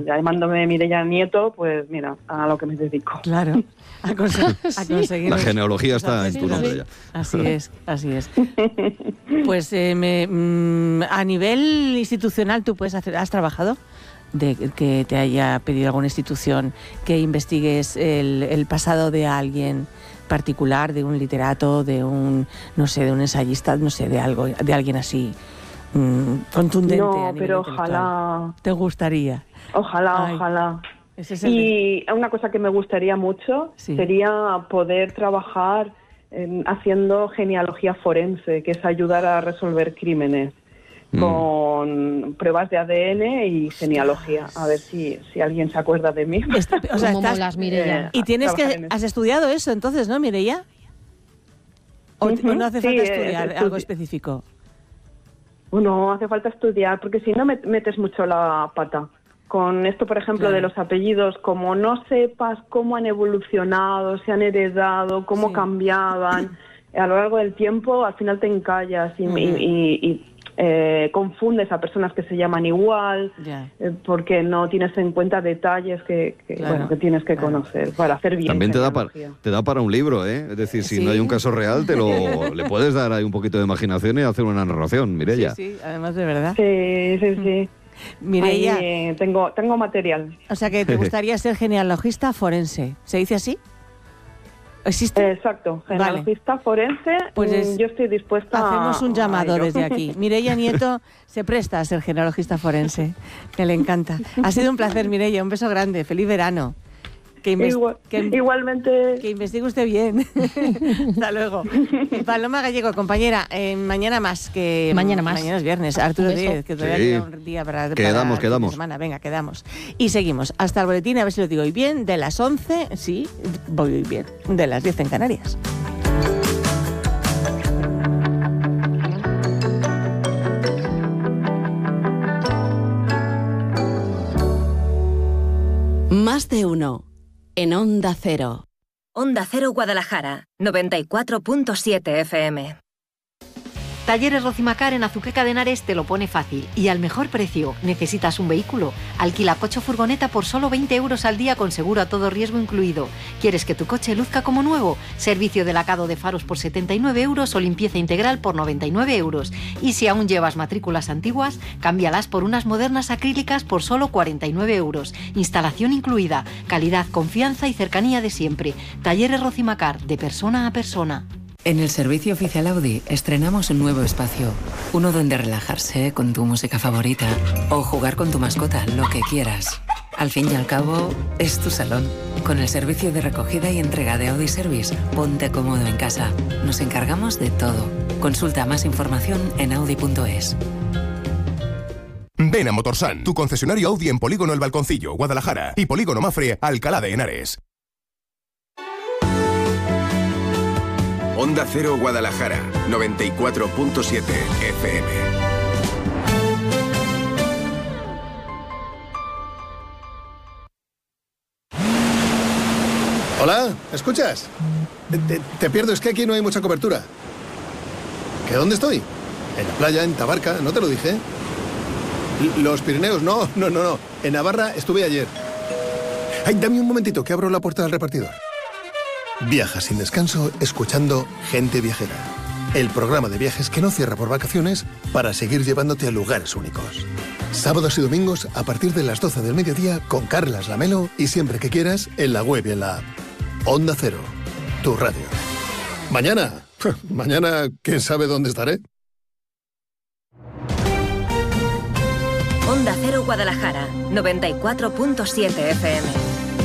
llamándome Mireia Nieto, pues mira, a lo que me dedico. Claro, a conseguir... La genealogía está en tu nombre ya. Así es. Pues a nivel institucional, ¿tú has trabajado? De que te haya pedido alguna institución que investigues el pasado de alguien particular, de un literato, de un ensayista, de alguien así contundente. No, pero ojalá. ¿Te gustaría? Ojalá. Y una cosa que me gustaría mucho sería poder trabajar haciendo genealogía forense, que es ayudar a resolver crímenes con pruebas de ADN y genealogía. A ver si alguien se acuerda de mí. Molas, Mireia. Y has estudiado eso entonces, ¿no, Mireia? ¿O no hace falta estudiar algo específico? No hace falta estudiar, porque si no metes mucho la pata. Con esto, por ejemplo, de los apellidos, como no sepas cómo han evolucionado, se han heredado, cómo cambiaban a lo largo del tiempo, al final te encallas y confundes a personas que se llaman igual, porque no tienes en cuenta detalles que tienes que conocer para hacer bien. También te da para un libro, ¿eh? Es decir, si no hay un caso real, le puedes dar ahí un poquito de imaginación y hacer una narración, Mireia. Sí, además de verdad. Sí. Mireia, tengo material. O sea que te gustaría ser genealogista forense, ¿se dice así? ¿Existe? Exacto, genealogista forense, pues yo estoy dispuesta hacemos un llamado desde aquí. Mireia Nieto se presta a ser genealogista forense, que le encanta. Ha sido un placer, Mireia, un beso grande, feliz verano. Igualmente. Que investigue usted bien. Hasta luego. Paloma Gallego, compañera, mañana más. Mañana más. Mañana es viernes. Arturo Díez, que todavía queda un día para quedamos. Semana. Venga, quedamos. Y seguimos hasta el boletín, a ver si lo digo hoy bien, de las 11, sí, voy bien, de las 10 en Canarias. Más de uno. En Onda Cero. Onda Cero Guadalajara, 94.7 FM. Talleres Rocimacar en Azuqueca de Henares te lo pone fácil y al mejor precio. ¿Necesitas un vehículo? Alquila coche o furgoneta por solo 20 euros al día con seguro a todo riesgo incluido. ¿Quieres que tu coche luzca como nuevo? Servicio de lacado de faros por 79 euros o limpieza integral por 99 euros. Y si aún llevas matrículas antiguas, cámbialas por unas modernas acrílicas por solo 49 euros. Instalación incluida. Calidad, confianza y cercanía de siempre. Talleres Rocimacar, de persona a persona. En el servicio oficial Audi estrenamos un nuevo espacio, uno donde relajarse con tu música favorita o jugar con tu mascota, lo que quieras. Al fin y al cabo, es tu salón. Con el servicio de recogida y entrega de Audi Service, ponte cómodo en casa. Nos encargamos de todo. Consulta más información en audi.es. Ven a Motorsan, tu concesionario Audi en Polígono El Balconcillo, Guadalajara, y Polígono Mafre, Alcalá de Henares. Onda Cero Guadalajara, 94.7 FM. Hola, ¿escuchas? Te pierdo, es que aquí no hay mucha cobertura. ¿Que dónde estoy? En la playa, en Tabarca, ¿no te lo dije? Los Pirineos, no. En Navarra estuve ayer. Ay, dame un momentito, que abro la puerta del repartidor. Viaja sin descanso escuchando Gente Viajera, el programa de viajes que no cierra por vacaciones para seguir llevándote a lugares únicos. Sábados y domingos a partir de las 12 del mediodía con Carlas Lamelo y siempre que quieras en la web y en la app. Onda Cero, tu radio. Mañana, quién sabe dónde estaré. Onda Cero Guadalajara, 94.7 FM.